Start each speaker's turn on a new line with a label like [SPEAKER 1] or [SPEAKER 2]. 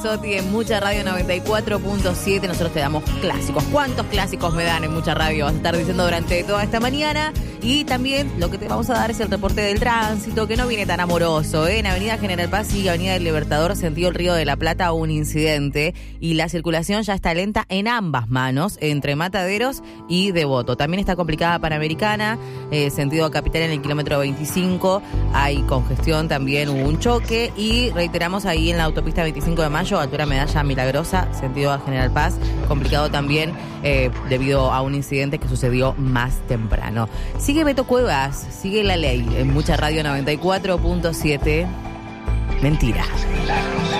[SPEAKER 1] Sotti en Mucha Radio 94.7, nosotros te damos clásicos. ¿Cuántos clásicos me dan en Mucha Radio? Vas a estar diciendo durante toda esta mañana. Y también lo que te vamos a dar es el reporte del tránsito, que no viene tan amoroso, ¿eh? En Avenida General Paz y Avenida del Libertador, sentido el Río de la Plata, un incidente. Y la circulación ya está lenta en ambas manos, entre Mataderos y Devoto. También está complicada Panamericana, sentido Capital en el kilómetro 25. Hay congestión, también hubo un choque. Y reiteramos ahí en la autopista 25 de Mayo, altura Medalla Milagrosa, sentido a General Paz, complicado también debido a un incidente que sucedió más temprano. Sigue Beto Cuevas, sigue la ley en Mucha Radio 94.7. Mentira.